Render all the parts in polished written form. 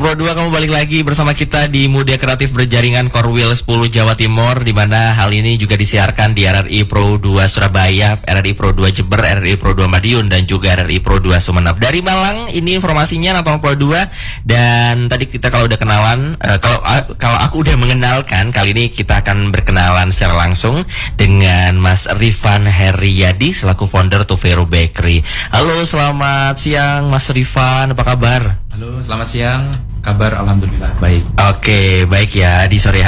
Pro 2, kamu balik lagi bersama kita di Muda Kreatif Berjaringan Korwil 10 Jawa Timur, di mana hal ini juga disiarkan di RRI Pro 2 Surabaya, RRI Pro 2 Jember, RRI Pro 2 Madiun, dan juga RRI Pro 2 Sumeneb. Dari Malang, ini informasinya Natong Pro 2. Dan tadi kita kalau udah kenalan, kalau aku udah mengenalkan, kali ini kita akan berkenalan secara langsung dengan Mas Rifan Heriadi selaku founder Tufero Bakery. Halo, selamat siang Mas Rifan, apa kabar? Halo, selamat siang. Kabar alhamdulillah baik. Oke, baik ya. Di siang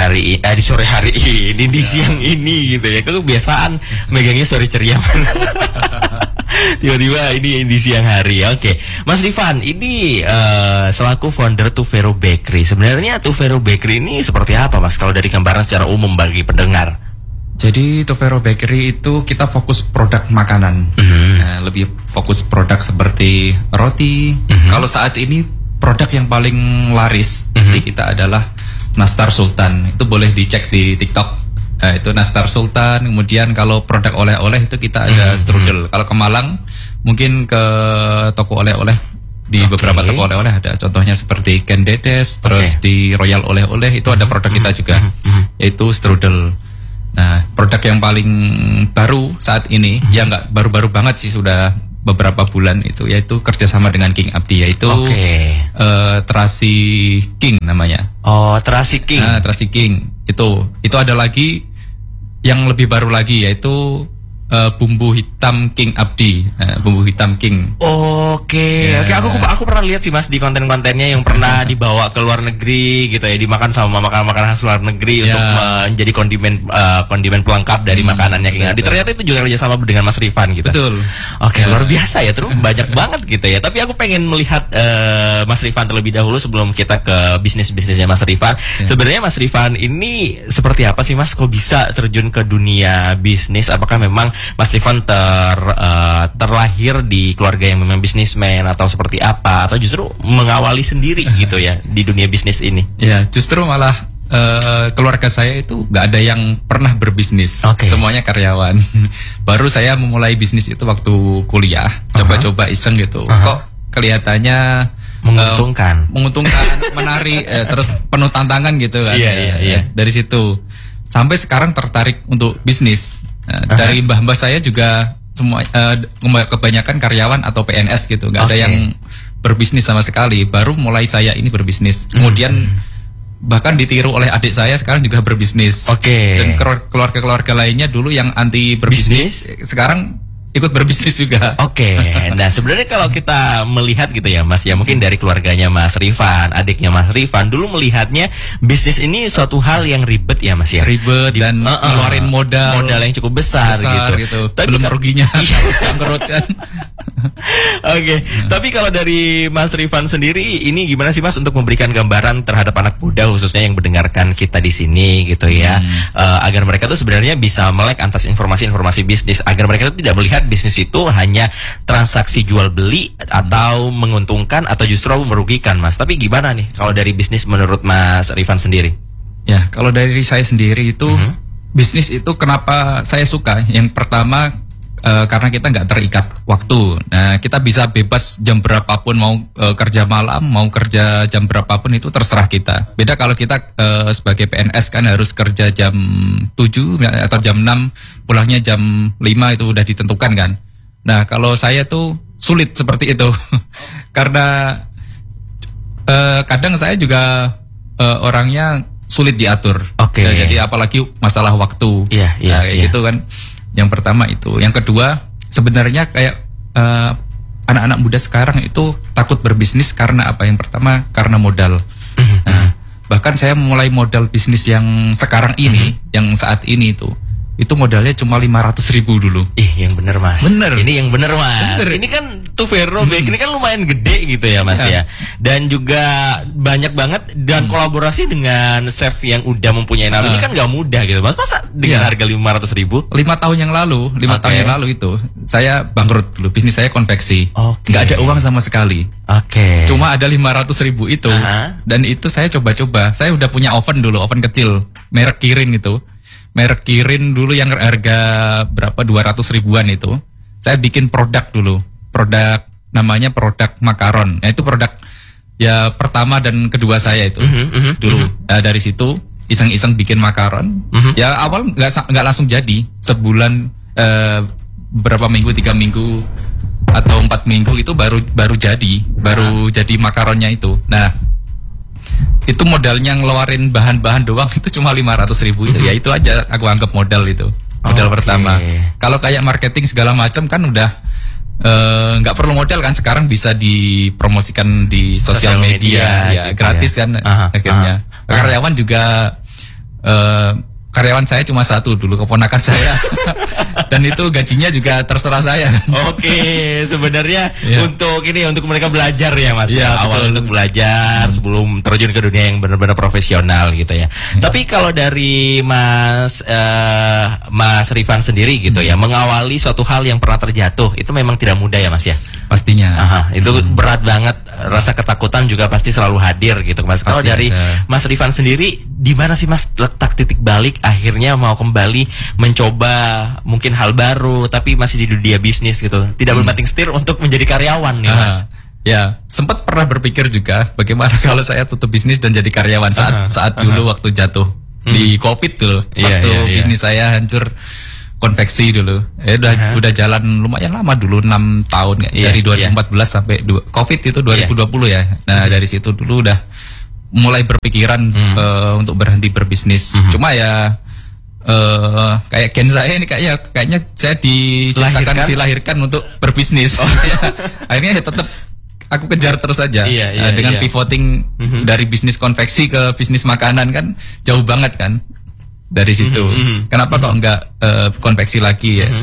ini gitu ya. Kalau kebiasaan megangnya sore ceria. Tiba-tiba ini di siang hari. Oke, Mas Rifan, ini selaku founder Tufero Bakery. Sebenarnya Tufero Bakery ini seperti apa, Mas? Kalau dari gambaran secara umum bagi pendengar. Jadi Tufero Bakery itu kita fokus produk makanan, lebih fokus produk seperti roti. Kalau saat ini produk yang paling laris di kita adalah Nastar Sultan. Itu boleh dicek di TikTok. Itu Nastar Sultan. Kemudian kalau produk oleh-oleh itu kita ada strudel. Kalau ke Malang mungkin ke toko oleh-oleh. Di beberapa toko oleh-oleh ada contohnya seperti Ken Dedes. Terus di Royal Oleh-oleh itu ada produk kita juga, yaitu strudel. Nah, produk yang paling baru saat ini, ya nggak baru-baru banget sih, sudah beberapa bulan itu, yaitu kerjasama dengan King Abdi, yaitu Terasi King namanya. Oh, Terasi King. Nah, Terasi King itu ada lagi yang lebih baru lagi, yaitu bumbu hitam King Abdi, bumbu hitam King. Oke, aku pernah lihat sih Mas di konten-kontennya yang pernah dibawa ke luar negeri gitu ya, dimakan sama makanan khas luar negeri untuk menjadi kondimen pelengkap dari makanannya King Abdi. Ternyata itu juga kerjasama dengan Mas Rifan gitu. Betul. Oke, luar biasa ya, terus banyak banget gitu ya. Tapi aku pengen melihat Mas Rifan terlebih dahulu sebelum kita ke bisnisnya Mas Rifan. Sebenarnya Mas Rifan ini seperti apa sih Mas? Kok bisa terjun ke dunia bisnis? Apakah memang Mas Rifan terlahir di keluarga yang memang bisnismen atau seperti apa, atau justru mengawali sendiri gitu ya di dunia bisnis ini? Ya, justru malah keluarga saya itu nggak ada yang pernah berbisnis, semuanya karyawan. Baru saya memulai bisnis itu waktu kuliah, coba-coba iseng gitu. Kok kelihatannya menguntungkan, menarik, terus penuh tantangan gitu kan. Iya. Dari situ sampai sekarang tertarik untuk bisnis. Dari mbah-mbah saya juga semua kebanyakan karyawan atau PNS gitu, nggak ada yang berbisnis sama sekali. Baru mulai saya ini berbisnis, kemudian bahkan ditiru oleh adik saya sekarang juga berbisnis. Dan keluarga-keluarga lainnya dulu yang anti berbisnis sekarang ikut berbisnis juga. Nah sebenarnya kalau kita melihat gitu ya Mas ya, mungkin dari keluarganya Mas Rifan, adiknya Mas Rifan dulu melihatnya bisnis ini suatu hal yang ribet ya Mas ya. Ribet dan ngeluarin modal yang cukup besar gitu. Tapi belum ruginya. Bangkrut kan. Tapi kalau dari Mas Rifan sendiri ini gimana sih Mas untuk memberikan gambaran terhadap anak muda khususnya yang mendengarkan kita di sini gitu ya, agar mereka tuh sebenarnya bisa melek atas informasi-informasi bisnis, agar mereka tuh tidak melihat bisnis itu hanya transaksi jual beli atau menguntungkan atau justru merugikan Mas. Tapi gimana nih kalau dari bisnis menurut Mas Rifan sendiri? Ya, kalau dari saya sendiri itu bisnis itu kenapa saya suka? Yang pertama karena kita nggak terikat waktu. Nah, kita bisa bebas jam berapapun, mau kerja malam, mau kerja jam berapapun itu terserah kita. Beda kalau kita sebagai PNS kan harus kerja jam 7 atau jam 6, pulangnya jam 5 itu udah ditentukan kan. Nah, kalau saya tuh sulit seperti itu. Karena kadang saya juga orangnya sulit diatur. Jadi apalagi masalah waktu. Gitu kan. Yang pertama itu. Yang kedua, sebenarnya kayak anak-anak muda sekarang itu takut berbisnis karena apa? Yang pertama karena modal. Bahkan saya memulai modal bisnis yang sekarang ini, yang saat ini itu modalnya cuma 500.000 dulu. Yang bener Mas. Ini yang bener Mas. Ini kan Tufero Bakery kan lumayan gede gitu ya Mas ya. Dan juga banyak banget dan kolaborasi dengan chef yang udah mempunyai nama ini kan gak mudah gitu Mas. Masa dengan harga 500.000? 5 tahun yang lalu, 5 tahun yang lalu itu saya bangkrut dulu. Bisnis saya konveksi. Gak ada uang sama sekali. Cuma ada 500.000 itu. Dan itu saya coba-coba. Saya udah punya oven dulu, oven kecil, merek Kirin itu. Merek Kirin dulu yang harga berapa 200 ribuan itu. Saya bikin produk dulu. Produk namanya produk makaron. Nah, itu produk ya pertama dan kedua saya itu dulu. Dari situ iseng-iseng bikin makaron. Ya awal nggak langsung jadi, sebulan, berapa minggu, 3 minggu atau 4 minggu itu baru jadi makaronnya itu. Nah, itu modalnya ngeluarin bahan-bahan doang itu cuma 500.000 ya itu aja aku anggap modal itu. Modal pertama. Kalau kayak marketing segala macam kan udah nggak perlu modal kan, sekarang bisa dipromosikan di sosial media ya gitu gratis ya. Kan akhirnya. Karyawan juga karyawan saya cuma satu dulu, keponakan saya. Dan itu gajinya juga terserah saya. Oke, sebenarnya untuk mereka belajar ya Mas. Ya, awal untuk belajar sebelum terjun ke dunia yang benar-benar profesional gitu ya. Tapi kalau dari Mas Rifan sendiri gitu ya, mengawali suatu hal yang pernah terjatuh itu memang tidak mudah ya Mas ya. Pastinya. Itu berat banget, rasa ketakutan juga pasti selalu hadir gitu Mas. Kalau dari Mas Rifan sendiri, di mana sih Mas letak titik balik akhirnya mau kembali mencoba mungkin hal baru tapi masih di dunia bisnis gitu, tidak berbanting setir untuk menjadi karyawan nih Mas? Ya, sempat pernah berpikir juga bagaimana kalau saya tutup bisnis dan jadi karyawan saat dulu waktu jatuh di COVID dulu, waktu bisnis saya hancur. Konveksi dulu, udah jalan lumayan lama dulu, 6 tahun dari 2014 sampai COVID itu 2020 ya. Nah dari situ dulu udah mulai berpikiran untuk berhenti berbisnis. Cuma ya kayak gen saya ini kayaknya saya dilahirkan untuk berbisnis. Akhirnya tetap aku kejar terus aja dengan pivoting dari bisnis konveksi ke bisnis makanan kan jauh banget kan. Dari situ, kenapa kok enggak konveksi lagi ya?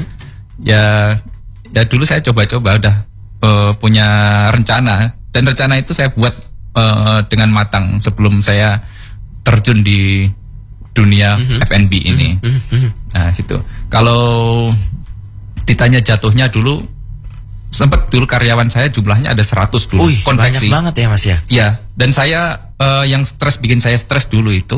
Ya dulu saya coba-coba udah punya rencana, dan rencana itu saya buat dengan matang sebelum saya terjun di dunia F&B ini. Nah gitu. Kalau ditanya jatuhnya dulu, sempat dulu karyawan saya jumlahnya ada 100 dulu. Konveksi. Banyak banget ya Mas ya? Iya. Dan saya yang bikin saya stres dulu itu.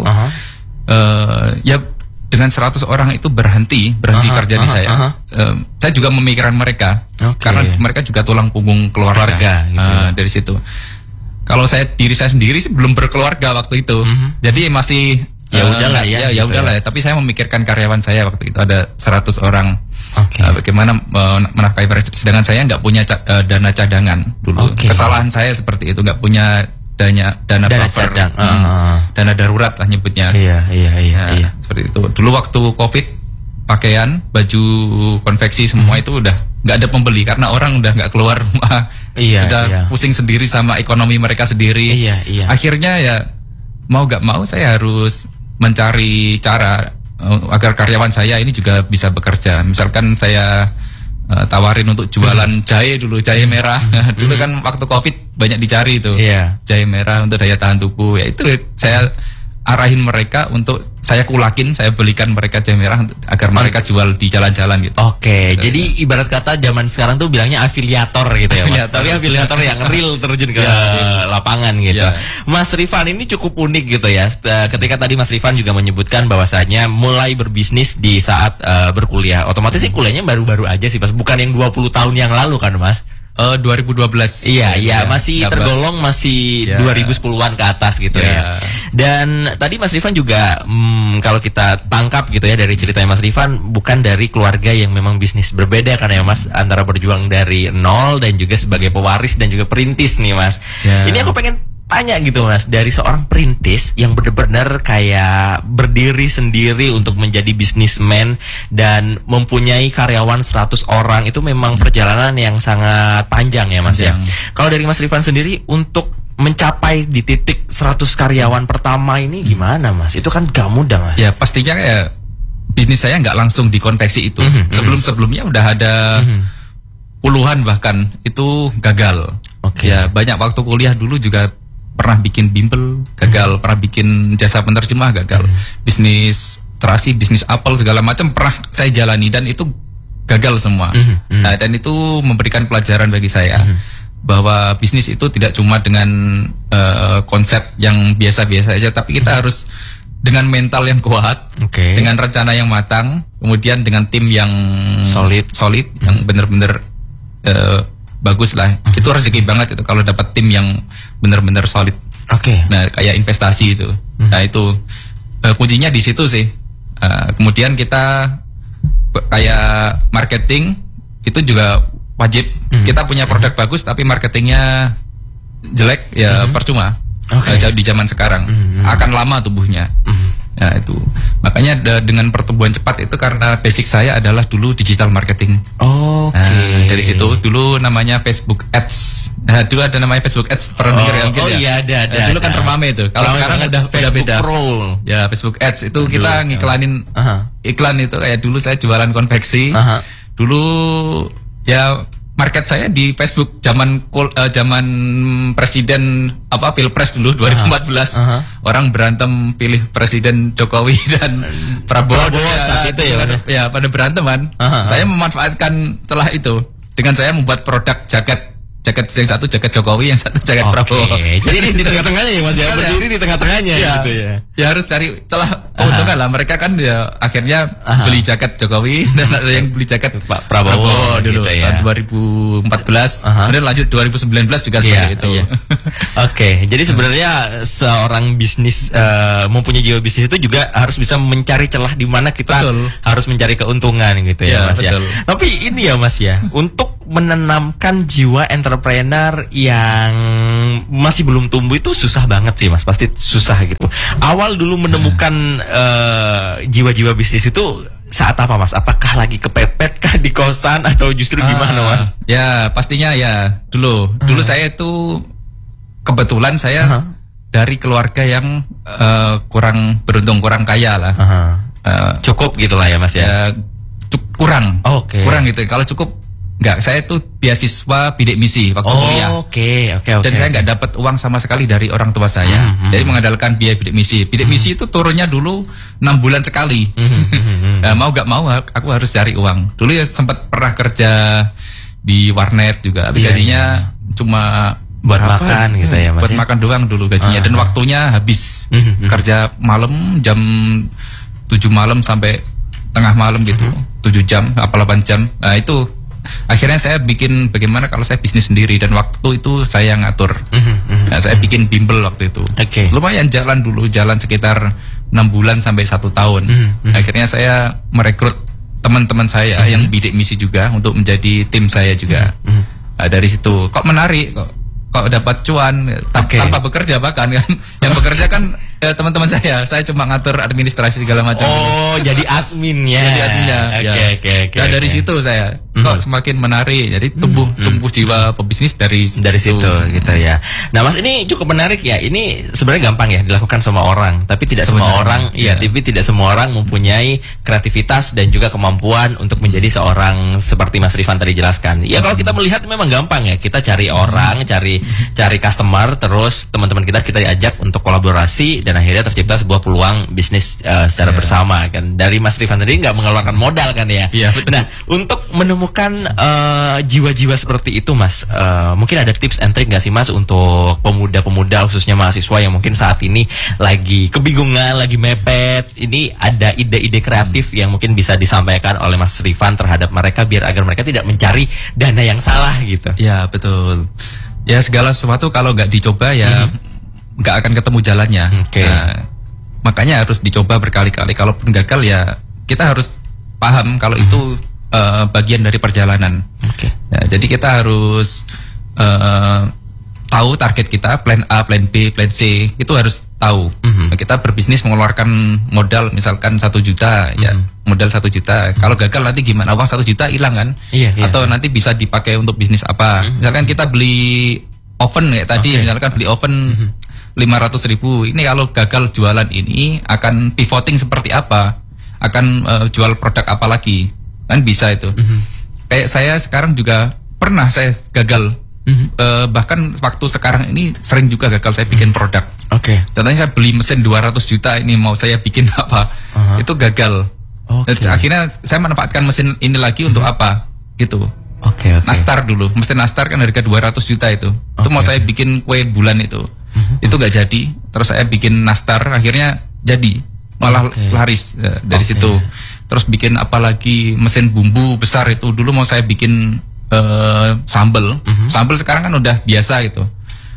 Ya dengan 100 orang itu berhenti kerja di saya. Saya juga memikirkan mereka karena mereka juga tulang punggung keluarga gitu. Dari situ. Kalau diri saya sendiri sih belum berkeluarga waktu itu. Jadi masih ya udahlah ya. Ya udahlah ya. Tapi saya memikirkan karyawan saya waktu itu ada 100 orang. Bagaimana menafkahi mereka, sedangkan saya nggak punya dana cadangan dulu. Kesalahan saya seperti itu, nggak punya dana buffer, dana darurat lah nyebutnya. Iya. Seperti itu. Dulu waktu COVID, pakaian, baju konveksi semua itu udah nggak ada pembeli karena orang udah nggak keluar rumah, pusing sendiri sama ekonomi mereka sendiri. Akhirnya ya mau nggak mau saya harus mencari cara agar karyawan saya ini juga bisa bekerja. Misalkan saya tawarin untuk jualan jahe dulu, jahe merah. Dulu kan waktu COVID banyak dicari itu jahe merah untuk daya tahan tubuh. Ya itu saya arahin mereka untuk saya kulakin, saya belikan mereka jahe merah agar mereka jual di jalan-jalan gitu. Jadi ibarat kata zaman sekarang tuh bilangnya afiliator gitu ya Mas. Tapi afiliator yang real terjun ke lapangan gitu. Mas Rifan ini cukup unik gitu ya. Ketika tadi Mas Rifan juga menyebutkan bahwasanya mulai berbisnis di saat berkuliah. Otomatis sih kuliahnya baru-baru aja sih Mas, bukan yang 20 tahun yang lalu kan Mas? 2012. Iya, masih tergolong masih 2010-an ke atas gitu ya. Dan tadi Mas Rifan juga kalau kita tangkap gitu ya dari ceritanya Mas Rifan, bukan dari keluarga yang memang bisnis berbeda kan ya Mas, antara berjuang dari nol dan juga sebagai pewaris dan juga perintis nih Mas. Ini aku pengen tanya gitu Mas, dari seorang perintis yang benar-benar kayak berdiri sendiri untuk menjadi bisnismen dan mempunyai karyawan 100 orang, itu memang perjalanan yang sangat panjang ya Mas ya. Kalau dari Mas Rifan sendiri untuk mencapai di titik 100 karyawan pertama ini gimana Mas? Itu kan gak mudah Mas. Ya pastinya ya bisnis saya nggak langsung di konveksi itu. Sebelum-sebelumnya udah ada puluhan bahkan itu gagal. Ya banyak waktu kuliah dulu juga pernah bikin bimbel gagal, pernah bikin jasa penerjemah gagal, bisnis terasi, bisnis apel segala macam pernah saya jalani dan itu gagal semua. Nah, dan itu memberikan pelajaran bagi saya bahwa bisnis itu tidak cuma dengan konsep yang biasa-biasa aja, tapi kita harus dengan mental yang kuat, dengan rencana yang matang, kemudian dengan tim yang solid, yang benar-benar bagus lah. Itu rezeki banget itu kalau dapat tim yang benar-benar solid. Nah, kayak investasi itu. Nah, itu kuncinya di situ sih. Kemudian kita kayak marketing itu juga wajib. Kita punya produk bagus tapi marketingnya jelek ya percuma. Di zaman sekarang akan lama tumbuhnya. Nah, itu makanya dengan pertumbuhan cepat itu karena basic saya adalah dulu digital marketing. Dari situ dulu namanya Facebook Ads. Dulu ada namanya Facebook Ads, pernah dengar ya mungkin ya? Iya ada. Dulu kan ramai itu. Kalau sekarang udah beda. Ya, Facebook Ads itu kita ngiklanin iklan itu kayak dulu saya jualan konveksi. Dulu ya market saya di Facebook zaman presiden Pilpres dulu 2014. Orang berantem pilih Presiden Jokowi dan Prabowo saat itu ya pada berantem kan. Saya memanfaatkan celah itu dengan saya membuat produk jaket yang satu jaket Jokowi, yang satu jaket Prabowo. Jadi di tengah-tengahnya ya Mas ya, berdiri di tengah-tengahnya gitu ya. Ya harus cari celah keuntungan lah. Mereka kan ya akhirnya beli jaket Jokowi dan ada yang beli jaket Pak Prabowo dulu gitu ya. Tahun 2014. Kemudian lanjut 2019 juga seperti itu. Jadi sebenarnya seorang bisnis mempunyai jiwa bisnis itu juga harus bisa mencari celah di mana kita harus mencari keuntungan gitu ya Mas ya. Tapi ini ya Mas ya, untuk menanamkan jiwa entrepreneur yang masih belum tumbuh itu susah banget sih Mas, pasti susah gitu. Awal dulu menemukan jiwa-jiwa bisnis itu saat apa Mas? Apakah lagi kepepet kah di kosan atau justru gimana Mas? Ya pastinya ya dulu saya itu kebetulan saya dari keluarga yang kurang beruntung, kurang kaya lah. Cukup gitulah ya Mas ya. Kurang gitu. Kalau cukup enggak, saya tuh beasiswa bidik misi waktu kuliah. Dan saya nggak dapat uang sama sekali dari orang tua saya. Jadi mengandalkan biaya bidik misi. Bidik misi itu turunnya dulu 6 bulan sekali. Nah, mau nggak mau aku harus cari uang. Dulu ya sempat pernah kerja di warnet juga. Gajinya cuma buat makan gitu ya Mas. Buat makan doang dulu gajinya. Dan waktunya habis. Kerja malam jam 7 malam sampai tengah malam gitu. 7 jam, apa 8 jam. Nah, itu akhirnya saya bikin bagaimana kalau saya bisnis sendiri, dan waktu itu saya ngatur. Nah, saya bikin bimbel waktu itu. Lumayan jalan sekitar 6 bulan sampai 1 tahun. Akhirnya saya merekrut teman-teman saya yang bidik misi juga untuk menjadi tim saya juga. Nah, dari situ kok menarik, kok dapat cuan tanpa bekerja bahkan kan. Yang bekerja kan teman-teman saya cuma ngatur administrasi segala macam. Jadi adminnya. Dan dari situ saya kok semakin menarik. Jadi tumbuh jiwa pebisnis dari situ gitu ya. Nah Mas, ini cukup menarik ya. Ini sebenarnya gampang ya dilakukan sama orang, tapi tidak semua orang tapi tidak semua orang mempunyai kreativitas dan juga kemampuan untuk menjadi seorang seperti Mas Rifan tadi jelaskan. Ya kalau kita melihat memang gampang ya. Kita cari orang, cari customer, terus teman-teman kita ajak untuk kolaborasi, dan akhirnya tercipta sebuah peluang bisnis secara bersama kan. Dari Mas Rifan sendiri nggak mengeluarkan modal kan ya. Nah, untuk menemukan jiwa-jiwa seperti itu Mas, mungkin ada tips and trick nggak sih Mas untuk pemuda-pemuda khususnya mahasiswa yang mungkin saat ini lagi kebingungan, lagi mepet. Ini ada ide-ide kreatif yang mungkin bisa disampaikan oleh Mas Rifan terhadap mereka biar agar mereka tidak mencari dana yang salah gitu. Ya betul. Ya segala sesuatu kalau nggak dicoba ya nggak akan ketemu jalannya. Nah, makanya harus dicoba berkali-kali. Kalaupun gagal ya kita harus paham kalau itu bagian dari perjalanan. Ya, jadi kita harus tahu target kita, plan A, plan B, plan C, itu harus tahu. Nah, kita berbisnis mengeluarkan modal misalkan 1 juta, ya modal 1 juta. Kalau gagal nanti gimana? Uang 1 juta hilang kan? Atau nanti bisa dipakai untuk bisnis apa? Misalkan kita beli oven kayak tadi, misalkan beli oven 500.000. Ini kalau gagal jualan ini akan pivoting seperti apa? Akan jual produk apa lagi? Kan bisa itu. Kayak saya sekarang juga pernah saya gagal. Bahkan waktu sekarang ini sering juga gagal saya bikin produk. Contohnya saya beli mesin 200 juta ini mau saya bikin apa? Itu gagal. Akhirnya saya manfaatkan mesin ini lagi untuk apa? Gitu. Nastar dulu. Mesin Nastar kan harga 200 juta itu. Itu mau saya bikin kue bulan itu. Itu gak jadi. Terus saya bikin Nastar, akhirnya jadi. Malah laris dari situ. Terus bikin apa lagi, mesin bumbu besar itu. Dulu mau saya bikin sambel. Sambel sekarang kan udah biasa gitu.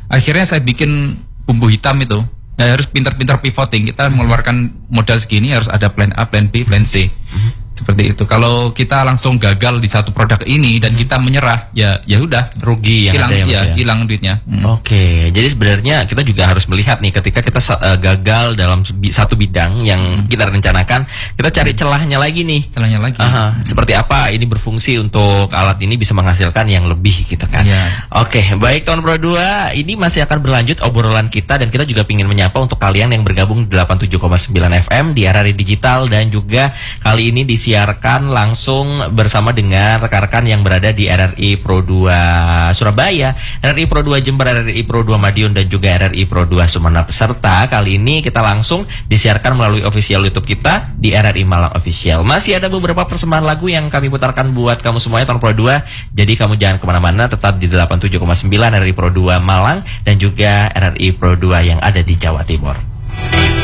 Akhirnya saya bikin bumbu hitam itu. Ya harus pintar-pintar pivoting. Kita mengeluarkan modal segini harus ada plan A, plan B, plan C. Seperti itu. Kalau kita langsung gagal di satu produk ini dan kita menyerah, ya udah rugi yang hilang, ada ya, Mas ya? Hilang duitnya. Oke, jadi sebenarnya kita juga harus melihat nih ketika kita gagal dalam satu bidang yang kita rencanakan, kita cari celahnya lagi nih. Celahnya lagi. Seperti apa ini berfungsi untuk alat ini bisa menghasilkan yang lebih gitu kan. Oke, baik Tahun Pro 2, ini masih akan berlanjut obrolan kita dan kita juga ingin menyapa untuk kalian yang bergabung di 87,9 FM di RRI Digital dan juga kali ini disiarkan langsung bersama dengan rekan-rekan yang berada di RRI Pro 2 Surabaya, RRI Pro 2 Jember, RRI Pro 2 Madiun dan juga RRI Pro 2 Sumeneb. Serta kali ini kita langsung disiarkan melalui official YouTube kita di RRI Malang Official. Masih ada beberapa persembahan lagu yang kami putarkan buat kamu semuanya Tahun Pro 2. Jadi kamu jangan kemana-mana, tetap di 87,9 RRI Pro 2 Malang dan juga RRI Pro 2 yang ada di Jawa Timur.